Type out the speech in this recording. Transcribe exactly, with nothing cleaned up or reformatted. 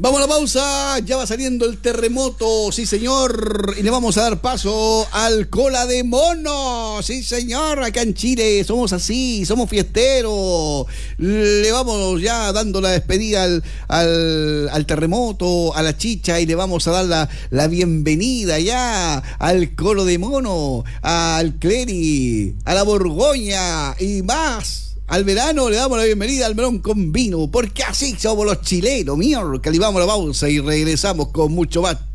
Vamos a la pausa, ya va saliendo el terremoto, sí señor, y le vamos a dar paso al Cola de Mono, sí señor, acá en Chile somos así, somos fiesteros, le vamos ya dando la despedida al, al, al terremoto, a la chicha, y le vamos a dar la, la bienvenida ya al Cola de Mono, al Cleri, a la Borgoña y más. Al verano le damos la bienvenida al melón con vino, porque así somos los chilenos, mío, que le vamos a la pausa y regresamos con mucho más